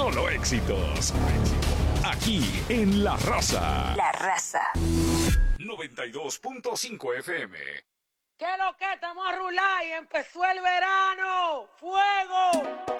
Solo éxitos. Aquí en La Raza. La Raza. 92.5 FM. ¿Qué es lo que? Estamos a rular y empezó el verano. ¡Fuego!